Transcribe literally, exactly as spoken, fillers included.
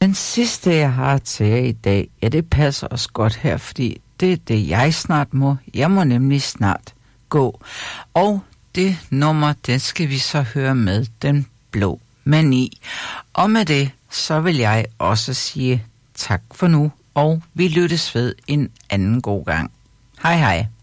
Den sidste, jeg har til jer i dag, ja, det passer også godt her, fordi det er det, jeg snart må. Jeg må nemlig snart gå. Og det nummer, det skal vi så høre med Den Blå Mani. Og med det, så vil jeg også sige tak for nu, og vi lyttes ved en anden god gang. Hej hej.